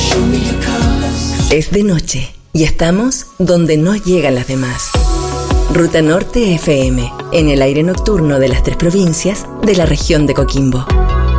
Es de noche y estamos donde no llegan las demás. Ruta Norte FM, en el aire nocturno de las 3 provincias de la región de Coquimbo.